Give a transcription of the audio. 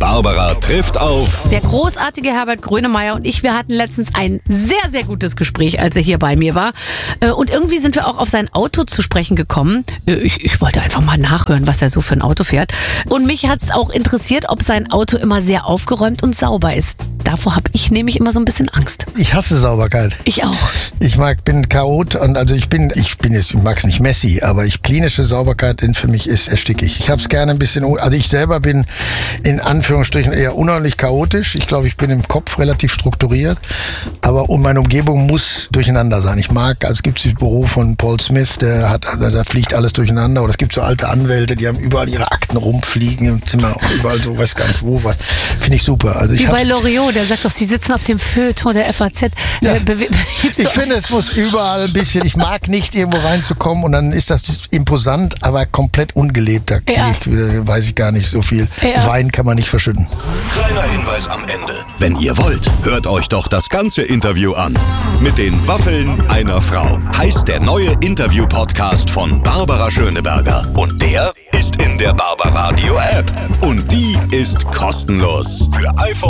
Barbara trifft auf. Der großartige Herbert Grönemeyer und ich, wir hatten letztens ein sehr, sehr gutes Gespräch, als er hier bei mir war. Und irgendwie sind wir auch auf sein Auto zu sprechen gekommen. Ich wollte einfach mal nachhören, was er so für ein Auto fährt. Und mich hat es auch interessiert, ob sein Auto immer sehr aufgeräumt und sauber ist. Davor habe ich nämlich immer so ein bisschen Angst. Ich hasse Sauberkeit. Ich auch. Bin Chaot und also ich mag es nicht messy, aber klinische Sauberkeit für mich ist erstickig. Ich habe es gerne ein bisschen, also ich selber bin in Anführungsstrichen eher unordentlich chaotisch. Ich glaube, ich bin im Kopf relativ strukturiert, aber meine Umgebung muss durcheinander sein. Also es gibt das Büro von Paul Smith, da fliegt alles durcheinander, oder es gibt so alte Anwälte, die haben überall ihre Akten rumfliegen im Zimmer, überall so, weiß gar nicht wo, was. Finde ich super. Also wie bei Loriot, der sagt doch, sie sitzen auf dem Feuilleton der FAZ. Ja. Ich finde, es muss überall ein bisschen, ich mag nicht irgendwo reinzukommen und dann ist das imposant, aber komplett ungelebt. Da weiß ich gar nicht so viel. Ja. Wein kann man nicht verschütten. Kleiner Hinweis am Ende. Wenn ihr wollt, hört euch doch das ganze Interview an. Mit den Waffeln einer Frau heißt der neue Interview-Podcast von Barbara Schöneberger. Und der ist in der Barbaradio App. Und die ist kostenlos. Für iPhone